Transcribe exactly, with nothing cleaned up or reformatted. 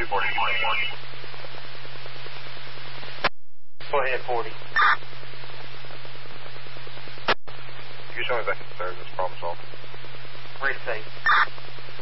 two forty. Go ahead, forty. You can show me back in the third. That's problem solved. Receive.